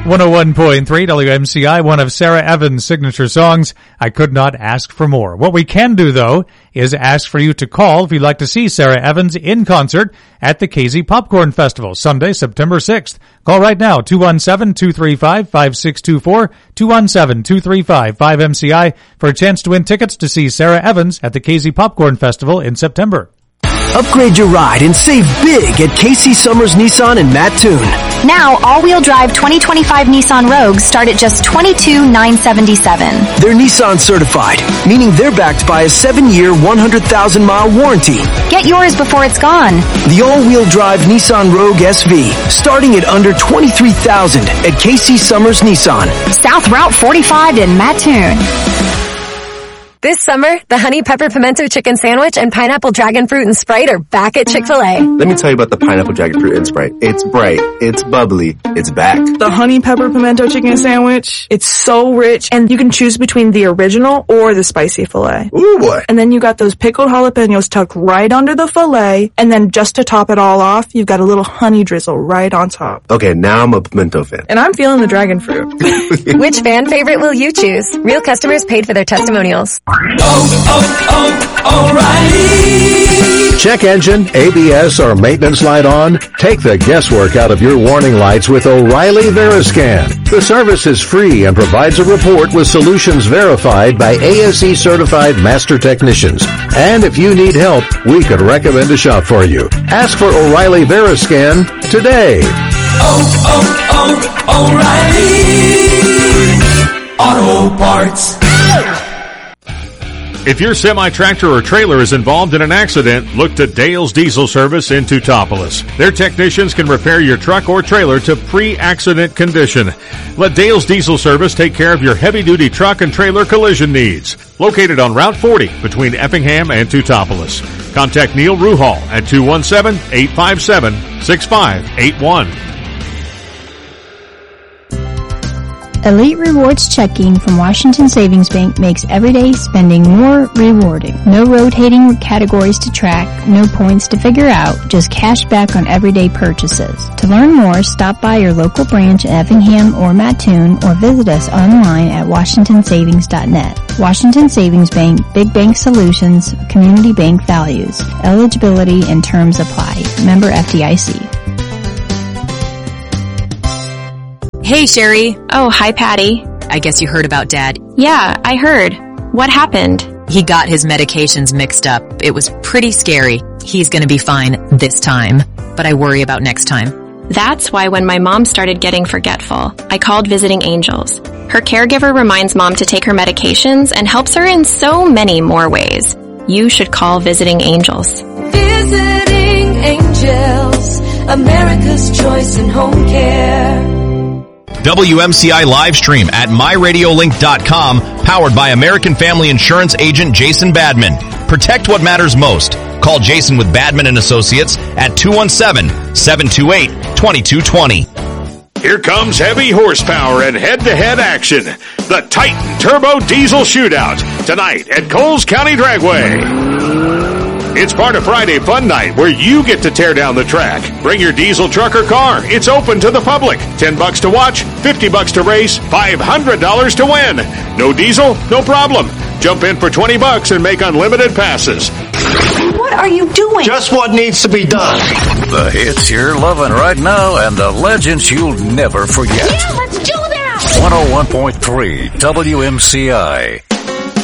101.3 WMCI, one of Sarah Evans' signature songs, I Could Not Ask for More. What we can do, though, is ask for you to call if you'd like to see Sarah Evans in concert at the KZ Popcorn Festival, Sunday, September 6th. Call right now, 217-235-5624, 217-235-5MCI, for a chance to win tickets to see Sarah Evans at the KZ Popcorn Festival in September. Upgrade your ride and save big at Casey Summers Nissan in Mattoon. Now, all-wheel drive 2025 Nissan Rogues start at just $22,977. They're Nissan certified, meaning they're backed by a 7-year, 100,000-mile warranty. Get yours before it's gone. The all-wheel drive Nissan Rogue SV, starting at under $23,000 at Casey Summers Nissan. South Route 45 in Mattoon. This summer, the Honey Pepper Pimento Chicken Sandwich and Pineapple Dragon Fruit and Sprite are back at Chick-fil-A. Let me tell you about the Pineapple Dragon Fruit and Sprite. It's bright, it's bubbly, it's back. The Honey Pepper Pimento Chicken Sandwich, it's so rich, and you can choose between the original or the spicy filet. Ooh boy. And then you got those pickled jalapenos tucked right under the filet, and then just to top it all off, you've got a little honey drizzle right on top. Okay, now I'm a pimento fan. And I'm feeling the dragon fruit. Which fan favorite will you choose? Real customers paid for their testimonials. O'Reilly. Check engine, ABS, or maintenance light on? Take the guesswork out of your warning lights with O'Reilly Veriscan. The service is free and provides a report with solutions verified by ASE certified master technicians. And if you need help, we could recommend a shop for you. Ask for O'Reilly Veriscan today. O'Reilly Auto Parts. If your semi-tractor or trailer is involved in an accident, look to Dale's Diesel Service in Teutopolis. Their technicians can repair your truck or trailer to pre-accident condition. Let Dale's Diesel Service take care of your heavy-duty truck and trailer collision needs. Located on Route 40 between Effingham and Teutopolis. Contact Neil Ruhal at 217-857-6581. Elite Rewards checking from Washington Savings Bank makes everyday spending more rewarding. No rotating categories to track, no points to figure out, just cash back on everyday purchases. To learn more, stop by your local branch in Effingham or Mattoon or visit us online at washingtonsavings.net. Washington Savings Bank, Big Bank Solutions, Community Bank Values. Eligibility and terms apply. Member FDIC. Hey, Sherry. Oh, hi, Patty. I guess you heard about Dad. Yeah, I heard. What happened? He got his medications mixed up. It was pretty scary. He's gonna be fine this time, but I worry about next time. That's why when my mom started getting forgetful, I called Visiting Angels. Her caregiver reminds Mom to take her medications and helps her in so many more ways. You should call Visiting Angels. Visiting Angels, America's choice in home care. WMCI live stream at myradiolink.com, powered by American Family Insurance agent Jason Badman. Protect what matters most. Call Jason with Badman & Associates at 217-728-2220. Here comes heavy horsepower and head-to-head action. The Titan Turbo Diesel Shootout, tonight at Coles County Dragway. It's part of Friday Fun Night, where you get to tear down the track. Bring your diesel truck or car. It's open to the public. $10 to watch, $50 to race, $500 to win. No diesel? No problem. Jump in for $20 and make unlimited passes. What are you doing? Just what needs to be done. The hits you're loving right now and the legends you'll never forget. Yeah, let's do that! 101.3 WMCI.